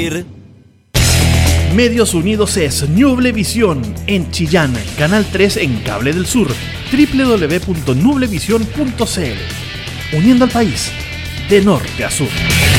Medios Unidos es Nublevisión en Chillán, Canal 3 en Cable del Sur, www.nublevision.cl, uniendo al país de norte a sur.